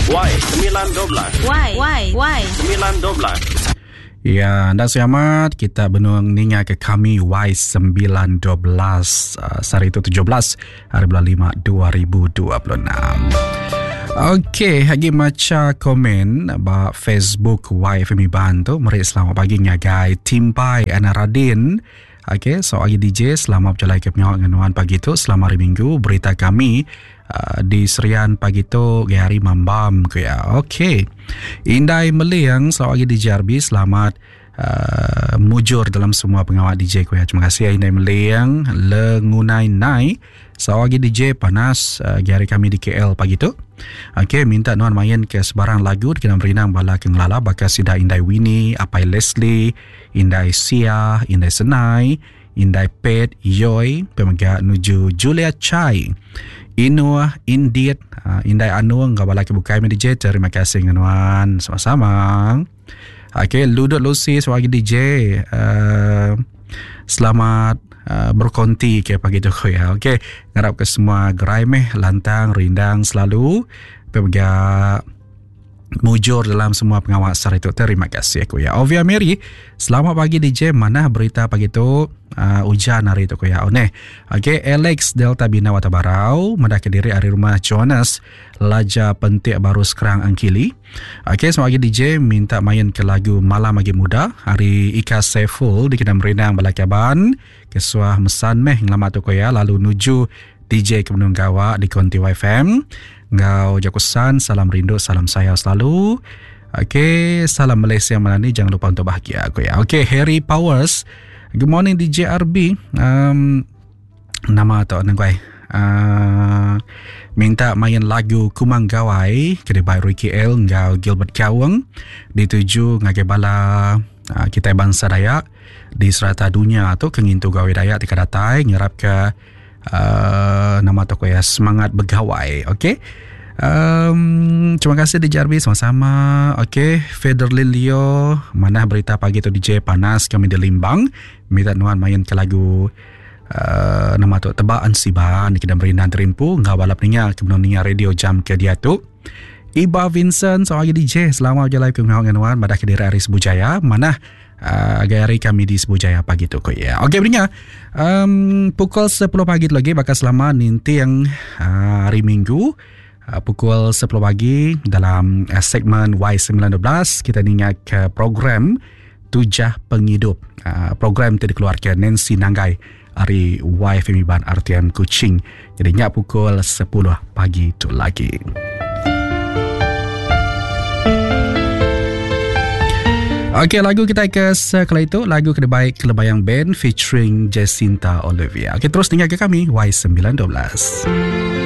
Y912. Y912. Ya, anda selamat. Kita benung ninga ke kami Y912 hari itu 17 hari bulan 5 2026. Okey, lagi macam komen ba Facebook YFM Iban tu. Mari selamat pagi ngagai Timpai Anaradin. Okey, so lagi DJ selamat berjalan ke penyawak nganuan pagi tu. Selamat hari Minggu berita kami di Serian pagi tu hari Mambam ke ya. Okey. Indai Meliang selamat pagi DJ RB, selamat mujur dalam semua pengawal DJ ku ya. Terima kasih Indai Meliang lengunai nai. Selamat pagi DJ panas hari kami di KL pagi tu. Okey, minta nuan main ke sebarang lagu di Kenam Rinang bala kenglala bakal sida Indai Winnie, Apai Leslie, Indai Sia, Indai Senai, Indai Pet, Yoy, pemega nuju Julia Chai, Inua, Indiet, Indai Anu, ngabala ke bukai DJ. Terima kasih nuan sama-sama. Okey, Ludot Lucy sebagai DJ. Selamat berkonti ke pagi tu ya. Okey, ngarap ke semua gerai meh lantang rindang selalu pemega mujur dalam semua pengawal sehari itu. Terima kasih aku ya. Ovia Mary, selamat pagi DJ. Mana berita pagi tu? Hujan hari itu aku ya. Okey, Alex Delta Bina Watabarau mendak ke diri hari rumah Jonas Laja Pentik Baru Sekerang Angkili. Okey, selamat pagi DJ. Minta main ke lagu Malam Lagi Muda hari Ika Saiful di Kenam Renang Balakaban. Kesuah mesan meh ngelamat tu ya. Lalu nuju DJ ke Benung Gawa di Konti YFM. Ngau Jakusan, salam rindu, salam sayang selalu. Okey, salam Malaysia Melani, jangan lupa untuk bahagia aku ya. Okey, Harry Powers. Good morning DJ RB. Nama atau nangguai. Minta main lagu Kumang Gawai kedai Ricky L ngau Gilbert Kawang dituju ngage bala kita bangsa Dayak di serata dunia tu kengintu gawe Dayak tika datai ngerap ke nama toko ya semangat bergawai. Okey, terima kasih DJ RB sama-sama. Okey, Federlin Leo, mana berita pagi tu DJ panas kami di Limbang. Minta nuan main ke lagu nama tu Tebaan Siban di Kedam Rindan Terimpu ngau balap ninga kebenon ninga radio jam ke dia tu. Iba Vincent seorang DJ selamat berjalan ke ngau nganuan pada kediri Aris Bujaya. Mana hari kami di Sebujaya pagi tu ko ya. Okey beringa pukul 10 pagi lagi bakal selama nanti yang hari Minggu pukul 10 pagi dalam segmen Y912 kita ingat ke program Tujah Penghidup. Program itu dikeluarkan Nancy Nanggai hari YFM Iban RTM Kuching. Jadi ingat pukul 10 pagi tu lagi. Okey, lagu kita ke sekali itu lagu Kedebaik Kelebayang Band featuring Jacinta Olivia. Okey, terus dengar ke kami Y912.